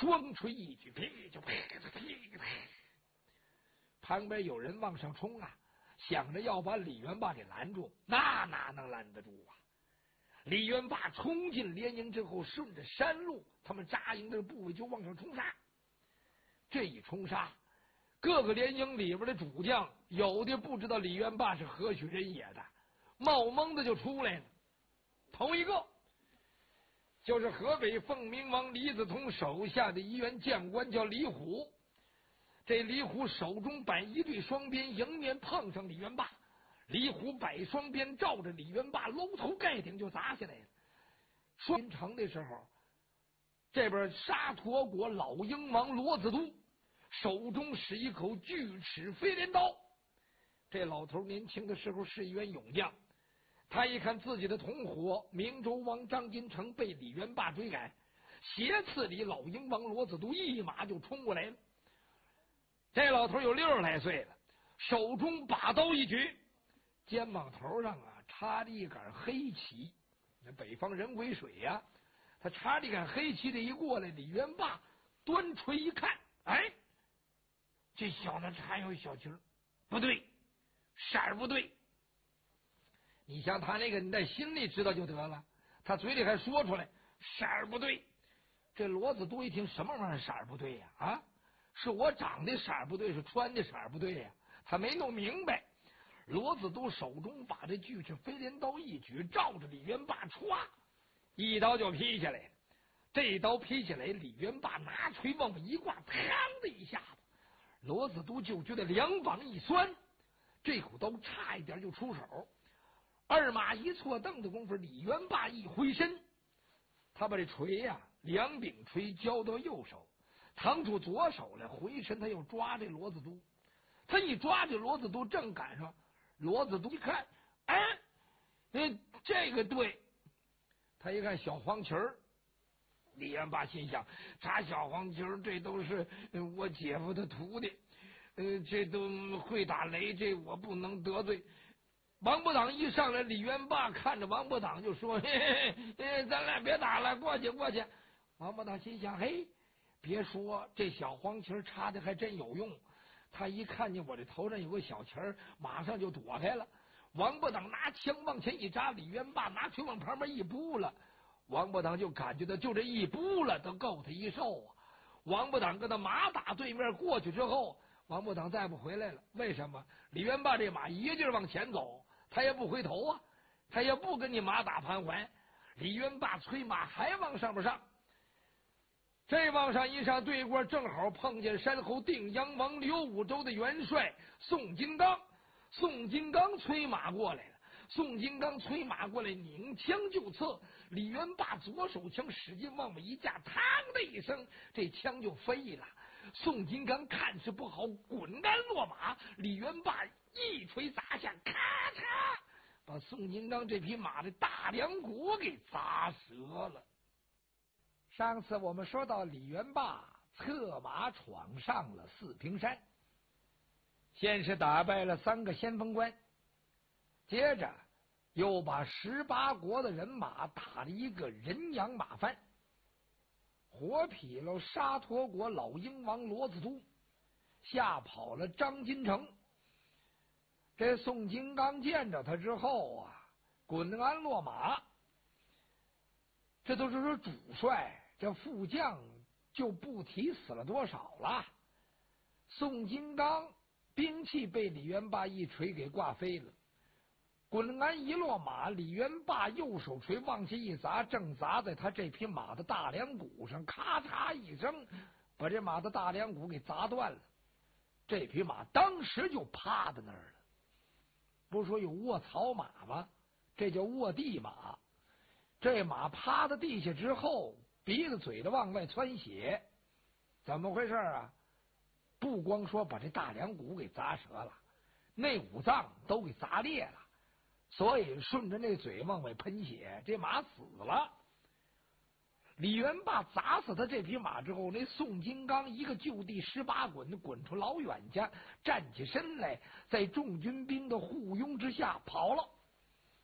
双锤一举，噼就噼噼。旁边有人往上冲啊，想着要把李元霸给拦住，那哪能拦得住啊？李元霸冲进连营之后，顺着山路，他们扎营的部位就往上冲杀。这一冲杀，各个连营里边的主将，有的不知道李元霸是何许人也的，冒蒙的就出来了。头一个就是河北凤鸣王李子通手下的一员将官，叫李虎。这李虎手中摆一对双鞭，迎面碰上李元霸。李虎摆双鞭照着李元霸楼头盖顶就砸下来了。双城的时候，这边沙陀国老鹰王罗子都手中使一口巨齿飞镰刀。这老头年轻的时候是一员勇将，他一看自己的同伙明州王张金城被李元霸追赶，斜刺里老鹰王罗子都一马就冲过来了。这老头有60来岁了，手中把刀一举，肩膀头上啊插着一杆黑旗。那北方人癸水呀，他插着一杆黑旗，这一过来，李元霸端锤一看，哎，这小子插有小旗儿，不对，色儿不对。你像他那个，你在心里知道就得了，他嘴里还说出来色儿不对。这罗子都一听，什么玩意儿色儿不对呀？啊，是我长得色儿不对，是穿的色儿不对呀？他没弄明白。罗子都手中把这巨齿飞镰刀一举，照着李元霸歘一刀就劈下来了。这一刀劈下来，李元霸拿锤往一挂，嘡的一下子，罗子都就觉得两膀一酸，这口刀差一点就出手。二马一错蹬的功夫，李元霸一回身，他把这锤呀两柄锤交到右手，腾出左手来，回身他又抓这罗子都。他一抓这罗子都，正赶上罗子都一看，哎，这个对。他一看小黄旗儿，李元霸心想，插小黄旗儿，这都是我姐夫的徒弟，这都会打雷，这我不能得罪。王八党一上来，李元霸看着王八党就说：“嘿嘿，咱俩别打了，过去过去。”王八党心想：嘿，别说这小黄旗儿插的还真有用。他一看见我这头上有个小旗儿，马上就躲开了。王八党拿枪往前一扎，李元霸拿锤往旁边一扑了。王八党就感觉到，就这一扑了，都够他一受啊！王八党跟他马打对面过去之后，王八党再不回来了。为什么？李元霸这马一个劲儿往前走，他也不回头啊，他也不跟你马打盘桓。李元霸催马还往上面上。这往上一上，对过正好碰见山后定阳王刘武州的元帅宋金刚。宋金刚催马过来了，宋金刚催马过来，拧枪就刺。李元霸左手枪使劲往外一架，嘡的一声，这枪就飞了。宋金刚看是不好，滚鞍落马。李元霸一锤砸下，咔嚓，把宋金刚这匹马的大梁骨给砸折了。上次我们说到李元霸策马闯上了四平山，先是打败了3个先锋官，接着又把18国的人马打了一个人仰马翻，活劈了沙陀国老鹰王罗子都，吓跑了张金城。这宋金刚见着他之后啊，滚鞍落马。这都是说主帅，这副将就不提死了多少了。宋金刚兵器被李元霸一锤给挂飞了，滚鞍一落马，李元霸右手锤往下一砸，正砸在他这匹马的大梁骨上，咔嚓一声，把这马的大梁骨给砸断了。这匹马当时就趴在那儿了。不是说有卧槽马吗？这叫卧地马。这马趴在地下之后，鼻子嘴的往外窜血，怎么回事啊？不光说把这大梁骨给砸折了，内五脏都给砸裂了，所以顺着那嘴往外喷血，这马死了。李元霸砸死他这匹马之后，那宋金刚一个就地18滚，滚出老远去，站起身来，在众军兵的护拥之下跑了。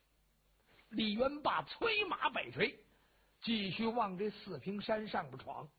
李元霸催马摆锤，继续往这四平山上边闯。